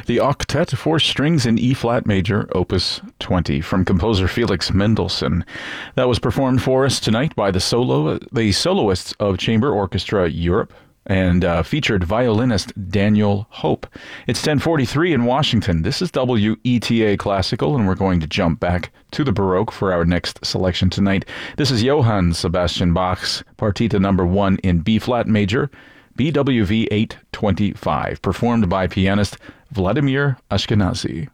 The Octet for Strings in E-flat major, Opus 20, from composer Felix Mendelssohn. That was performed for us tonight by the soloists of Chamber Orchestra Europe and featured violinist Daniel Hope. It's 10:43 in Washington. This is WETA Classical, and we're going to jump back to the Baroque for our next selection tonight. This is Johann Sebastian Bach's Partita number 1 in B-flat major, BWV 825, performed by pianist Vladimir Ashkenazy.